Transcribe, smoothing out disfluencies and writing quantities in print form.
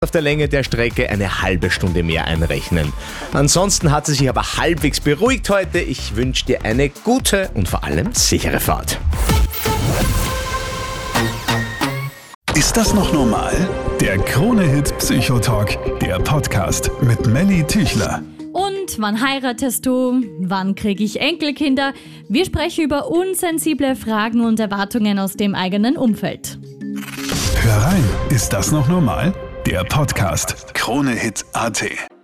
auf der Länge der Strecke eine halbe Stunde mehr einrechnen. Ansonsten hat sie sich aber halbwegs beruhigt heute. Ich wünsche dir eine gute und vor allem sichere Fahrt. Ist das noch normal? Der Krone-Hit Psychotalk, der Podcast mit Melly Tüchler. Und wann heiratest du? Wann kriege ich Enkelkinder? Wir sprechen über unsensible Fragen und Erwartungen aus dem eigenen Umfeld. Hör rein, ist das noch normal? Der Podcast Krone-Hit.at